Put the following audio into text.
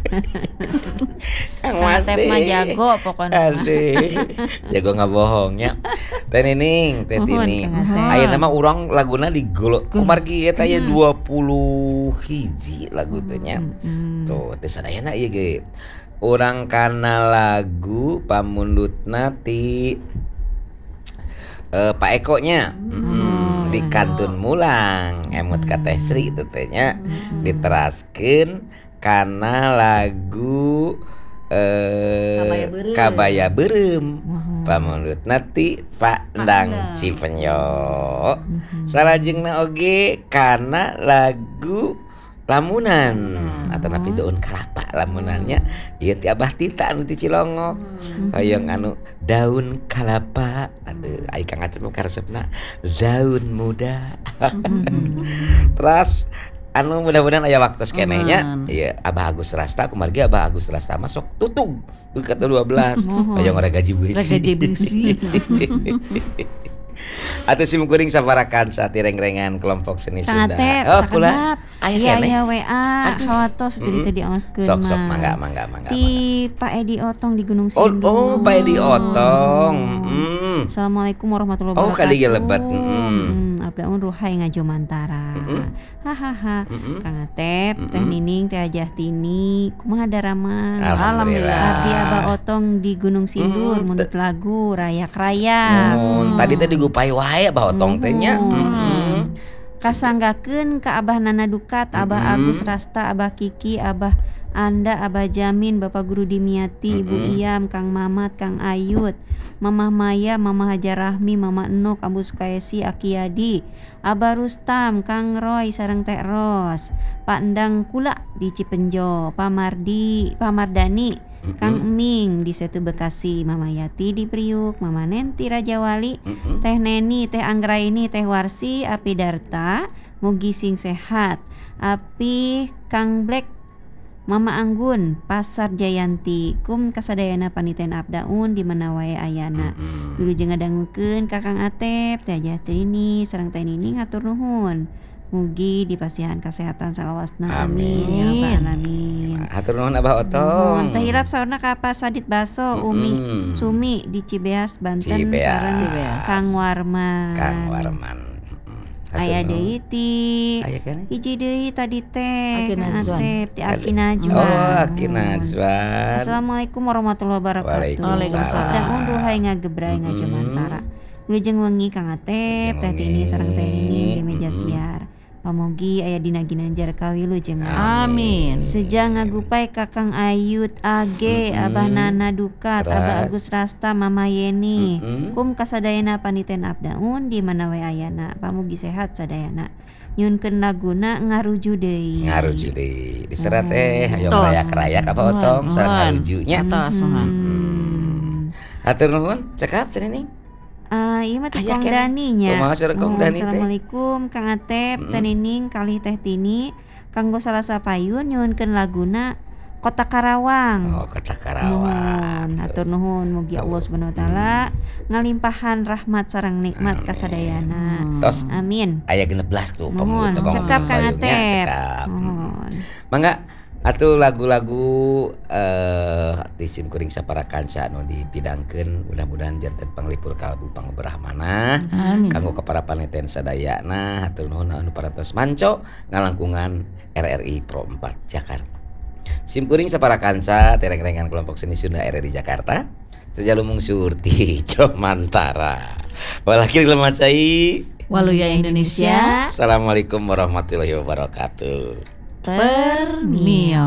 Kang Kang Mas Atep mah jago pokoknya. Aduh, jago nggak bohongnya. Teh Nining, Teh Nuhun, Tini. Kang Atep. Aya nama urang laguna digolo. Kumargi eta aya Mhm. 20 hiji lagu teh nya. Tuh, teh sadayana ieu ge. Urang kana lagu pamundutna ti Pak Eko nya. Di Kantun Mulang emut ka Teh Sri teh teh nya diteraskeun kana lagu Kabaya Beureum. Pamundutna ti Pak Endang Cipenyo. Salajengna oge kana lagu lamunan atau napi daun kelapa lamunannya ieu ti Abah Tita anu ti Cilongok. Hoyong anu daun kelapa aduh ai Kang Atep mah karesepna daun muda. Terus anu mudah-mudahan aya waktu keneh nya ieu Abah Agus Rasta kumargi Abah Agus Rasta mah sok tutug ke 12 hoyong ora gaji beusi. Atuh simkuring sabarakan saat direng-rengan kelompok seni Kang Sunda. Atep, Oh, sakedap. kula aya keneh. Iya WA. Hawatos beri teh diongoskeun mah. Sok mangga. Ti Pak Edi Otong di Gunung Oh, Sindur. Pak Edi Otong. Assalamualaikum warahmatullahi Oh, wabarakatuh. kali lebat. Abdaun ruhai ngajo mantara. Hahaha. Kang Atep, Teh Nining, Teh Ajah Tini, kumaha darama? Alhamdulillah. Abdi Abah Otong di Gunung Sindur mundut lagu rayak-rayak. Tadi teh digupai wae Abah Otong teh nya. Kasanggakeun ka Abah Nana Dukat, Abah Agus Rasta, Abah Kiki, Abah Anda, Abah Jamin, Bapak Guru Dimiati, Ibu Iyam, Kang Mamat, Kang Ayut, Mamah Maya, Mamah Hajar Rahmi, Mama Enuk, Abu Sukaisi, Aki Yadi, Abah Rustam, Kang Roy, sareng Teh Ros, Pak Endang Kula di Cipenjo, Pak Mardani, Kang Eming di Setu Bekasi, Mama Yati di Priuk, Mama Nenti Rajawali, Teh Neni, Teh Anggraini, Teh Warsi, Api Darta, mugi sing sehat, Api Kang Black, Mama Anggun, Pasar Jayanti, kum kasadayana paniten abdaun di mana wae ayana. Wilujeng ngadangukeun ka Kang Atep, Teh Ajah Trini, sareng Teh Nining ngatur nuhun. Mugi dipasihan kesehatan salawasna amin ya rabbal alamin. Hatur nuhun Abah Otong. Teh hilap saurna ka Pak Sadit Baso, Umi Sumi di Cibeas Banten sareng Kang Warman. Aya deui ti hiji deui tadi teh Kang Atep ti Aki Najwa. Oh, Aki Najwa. Assalamualaikum warahmatullahi wabarakatuh. Waalaikumsalam. Dan ruhai ngagebrai ngajemantara. Wilujeng wengi Kang Atep, Teh Tini sareng Teh Nining di meja siar. Pamugi aya dina ginanjar kawilujeng. Amin. Sejang ngagupai Kakang Ayut Age, Abah Nana Dukat, Abah Agus Rasta, Mama Yeni. Kum kasadayana paniten abdaun di mana wae ayana. Pamugi sehat sadayana. Nyunkeun laguna ngaruju deui. Diserat hayong rayak-rayak Abah Otong sareng ngarujunya. Atos Hatur nuhun cekap Teh Nining. Iya mah Kang Dani nya. Assalamualaikum Kang Atep, Teh Nining, kalih Teh Tini. Kanggo salasa payun nyuhunkeun laguna Kota Karawang. Oh, Kota Karawang. Hatur nuhun mugi Allah Subhanahu wa taala ngalimpahan rahmat sareng nikmat kasadayana. Amin. Aya 16 tuh Mohon cekap Kang Atep. Mangga atuh lagu-lagu di simkuring saparakan anu dipidangkeun mudah-mudahan janten panglipur kalbu pangeberahmana kanggo ka para paniten sadayana. Hatur nuhun anu parantos manco ngalangkungan RRI Pro 4 Jakarta. Simkuring saparakan tereng-rengan kelompok seni Sunda RRI Jakarta sejalumung surti Jomantara walakir lemat cai Waluya Indonesia. Assalamualaikum warahmatullahi wabarakatuh. Permio.